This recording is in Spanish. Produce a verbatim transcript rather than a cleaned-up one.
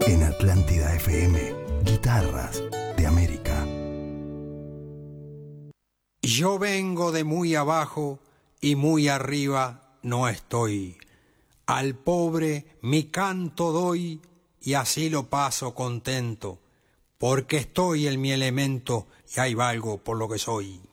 En Atlántida F M, Guitarras de América. Yo vengo de muy abajo y muy arriba no estoy. Al pobre mi canto doy y así lo paso contento, porque estoy en mi elemento y ahí valgo por lo que soy.